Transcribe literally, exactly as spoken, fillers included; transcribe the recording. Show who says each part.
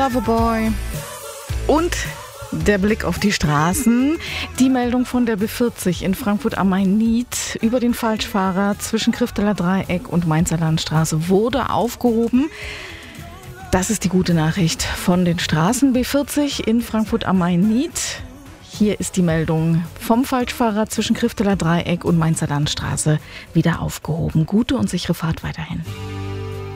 Speaker 1: Loverboy. Und der Blick auf die Straßen. Die Meldung von der B vierzig in Frankfurt am Main-Nied über den Falschfahrer zwischen Krifteler Dreieck und Mainzer Landstraße wurde aufgehoben. Das ist die gute Nachricht von den Straßen B vierzig in Frankfurt am Main-Nied. Hier ist die Meldung vom Falschfahrer zwischen Krifteler Dreieck und Mainzer Landstraße wieder aufgehoben. Gute und sichere Fahrt weiterhin.